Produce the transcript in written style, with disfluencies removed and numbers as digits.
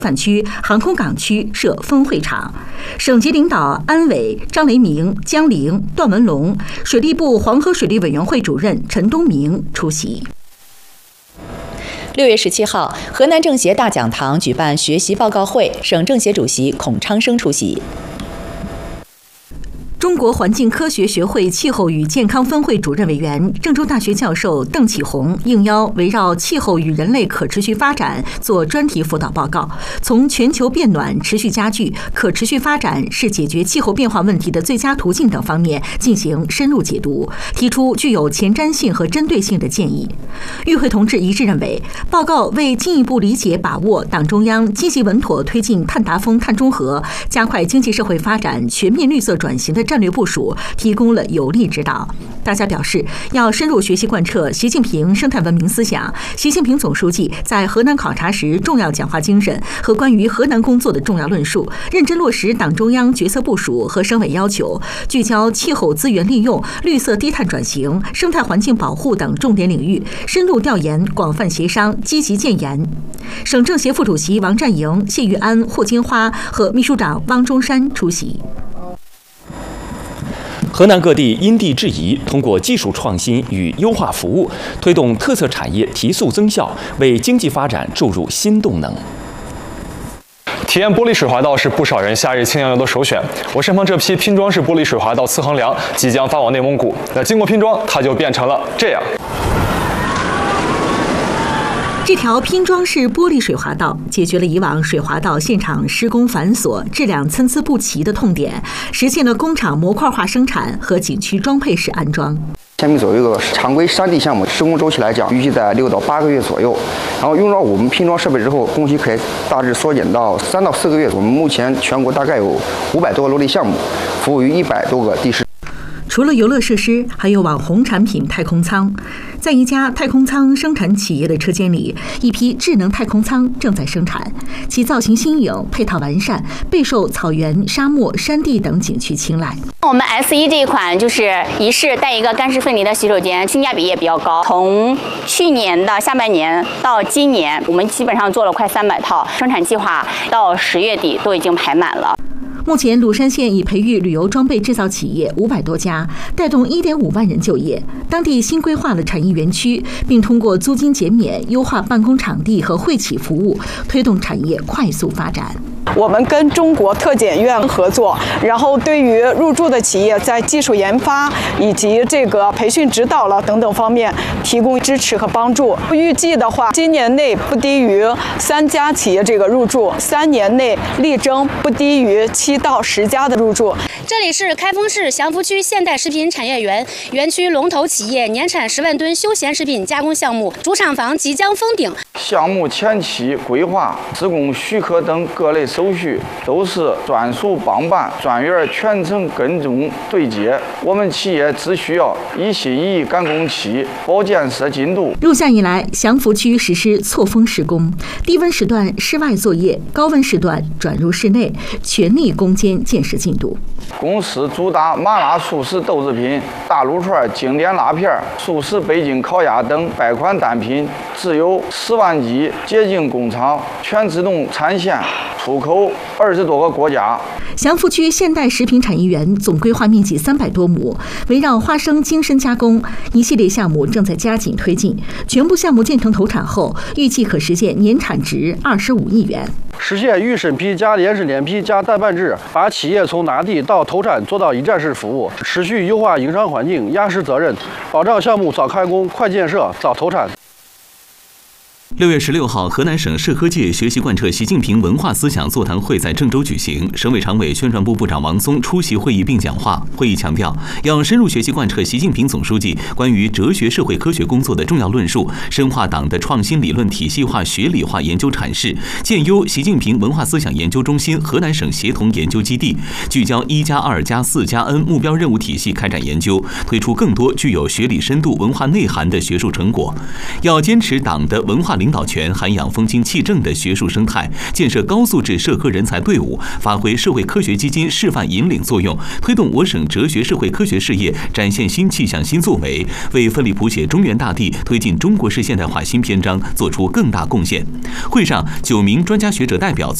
范区航空港区设分会场，省级领导安委张雷鸣、江玲、段文龙，水利部黄河水利委员会主任陈东明出席。 6月17号，河南政协大讲堂举办学习报告会，省政协主席孔昌生出席。 中国环境科学学会气候与健康分会主任委员、郑州大学教授邓启红应邀围绕气候与人类可持续发展做专题辅导报告，从全球变暖持续加剧、可持续发展是解决气候变化问题的最佳途径等方面进行深入解读，提出具有前瞻性和针对性的建议。与会同志一致认为，报告为进一步理解把握党中央积极稳妥推进碳达峰、碳中和、加快经济社会发展、全面绿色转型的战略部署提供了有力指导。大家表示，要深入学习贯彻习近平生态文明思想、习近平总书记在河南考察时重要讲话精神和关于河南工作的重要论述，认真落实党中央决策部署和省委要求，聚焦气候资源利用、绿色低碳转型、生态环境保护等重点领域，深入调研、广泛协商、积极建言。省政协副主席王占营、谢玉安、霍金花和秘书长汪中山出席。 河南各地因地制宜，通过技术创新与优化服务，推动特色产业提速增效，为经济发展注入新动能。 体验玻璃水滑道是不少人夏日轻洋游的首选。我身旁这批拼装式玻璃水滑道次衡梁即将发往内蒙古，那经过拼装，它就变成了这样。 这条拼装式玻璃水滑道解决了以往水滑道现场施工繁琐、质量参差不齐的痛点，实现了工厂模块化生产和景区装配式安装。 前面走一个常规山地项目，施工周期来讲，预计在6到8个月左右。然后用到我们拼装设备之后，工期可以大致缩减到3到4个月。我们目前全国大概有500多个落地项目，服务于100多个地市。 除了游乐设施，还有网红产品太空舱。在一家太空舱生产企业的车间里，一批智能太空舱正在生产，其造型新颖，配套完善，备受草原、沙漠、山地等景区青睐。 我们 S1这一款就是一室带一个干湿分离的洗手间，性价比也比较高。从去年的下半年到今年，我们基本上做了快300套，生产计划到10月底都已经排满了。 目前，鲁山县已培育旅游装备制造企业500多家，带动1.5万人就业。当地新规划了产业园区，并通过租金减免、优化办公场地和会企服务，推动产业快速发展。 我们跟中国特检院合作，然后对于入驻的企业在技术研发以及这个培训指导了等等方面提供支持和帮助。预计的话，今年内不低于3家企业这个入驻，3年内力争不低于7到10家的入驻。 这里是开封市祥福区现代食品产业园，园区龙头企业年产10万吨休闲食品加工项目主厂房即将封顶。 项目前期规划、施工许可等各类手续都是专属帮办，专员全程跟踪对接。我们企业只需要一心一意赶工期，保建设进度。 入夏以来，祥福区实施错峰施工，低温时段室外作业，高温时段转入室内，全力攻坚建设进度。 公司主打麻辣素食豆制品、大卤串、经典辣片、素食北京烤鸭等100款单品，自有10万级洁净工厂，全自动产线，出口20多个国家。 祥福区现代食品产业园总规划面积300多亩，围绕花生精深加工一系列项目正在加紧推进，全部项目建成投产后，预计可实现年产值25亿元。 实现预审批加联审联批加代办制，把企业从拿地到投产做到一站式服务，持续优化营商环境，压实责任，保障项目早开工、快建设、早投产。 6月16号，河南省社科界学习贯彻习近平文化思想座谈会在郑州举行，省委常委宣传部部长王松出席会议并讲话。会议强调，要深入学习贯彻习近平总书记关于哲学社会科学工作的重要论述，深化党的创新理论体系化、学理化研究阐释，建优习近平文化思想研究中心河南省协同研究基地，聚焦1+2+4+N 目标任务体系开展研究，推出更多具有学理深度、文化内涵的学术成果。要坚持党的文化领导权、涵养风清气正的学术生态，建设高素质社科人才队伍，发挥社会科学基金示范引领作用，推动我省哲学社会科学事业展现新气象、新作为，为奋力谱写中原大地、推进中国式现代化新篇章做出更大贡献。会上，9名专家学者代表